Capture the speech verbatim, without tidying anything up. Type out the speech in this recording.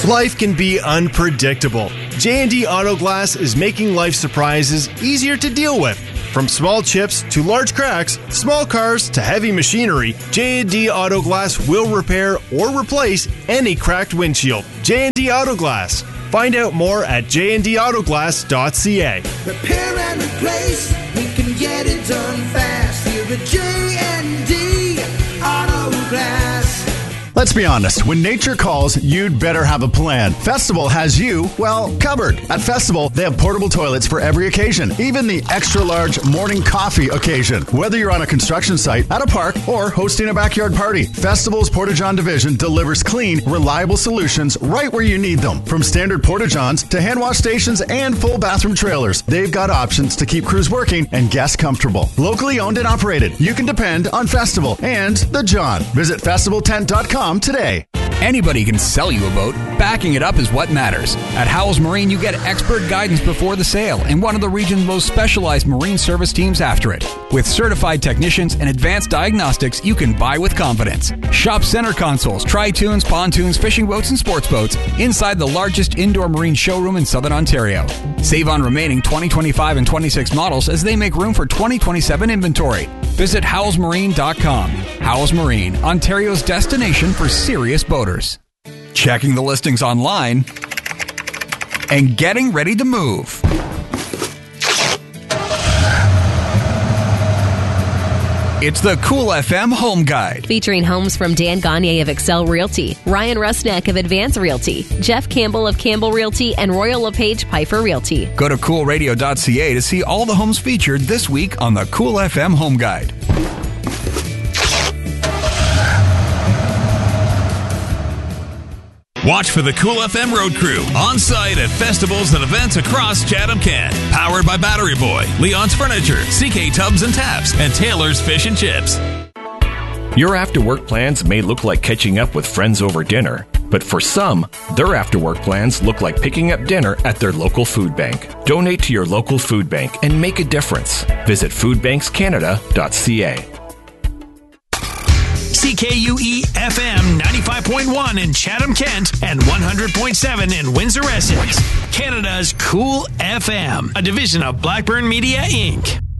Life can be unpredictable. J and D Auto Glass is making life surprises easier to deal with. From small chips to large cracks, small cars to heavy machinery, J and D Auto Glass will repair or replace any cracked windshield. J and D Auto Glass. Find out more at j and d auto glass dot c a. Repair and replace, we can get it done fast. Here at J and D Auto Glass. Let's be honest, when nature calls, you'd better have a plan. Festival has you, well, covered. At Festival, they have portable toilets for every occasion, even the extra-large morning coffee occasion. Whether you're on a construction site, at a park, or hosting a backyard party, Festival's Porta-John division delivers clean, reliable solutions right where you need them. From standard Porta-Johns to hand-wash stations and full bathroom trailers, they've got options to keep crews working and guests comfortable. Locally owned and operated, you can depend on Festival and the John. Visit festival tent dot com today. Anybody can sell you a boat. Backing it up is what matters. At Howells Marine, you get expert guidance before the sale and one of the region's most specialized marine service teams after it. With certified technicians and advanced diagnostics, you can buy with confidence. Shop center consoles, tri-tunes, pontoons, fishing boats, and sports boats inside the largest indoor marine showroom in Southern Ontario. Save on remaining twenty twenty-five and twenty-six models as they make room for twenty twenty-seven inventory. Visit howells marine dot com. Howells Marine, Ontario's destination for serious boaters. Checking the listings online and getting ready to move. It's the Cool F M Home Guide. Featuring homes from Dan Gagne of Excel Realty, Ryan Rusnak of Advance Realty, Jeff Campbell of Campbell Realty, and Royal LePage Piper Realty. Go to cool radio dot c a to see all the homes featured this week on the Cool F M Home Guide. Watch for the Cool F M Road Crew on site at festivals and events across Chatham-Kent. Powered by Battery Boy, Leon's Furniture, C K Tubs and Taps, and Taylor's Fish and Chips. Your after-work plans may look like catching up with friends over dinner, but for some, their after-work plans look like picking up dinner at their local food bank. Donate to your local food bank and make a difference. Visit food banks canada dot c a. C K U E F M ninety-five point one in Chatham-Kent and one hundred point seven in Windsor-Essex. Canada's Cool F M, a division of Blackburn Media, Incorporated.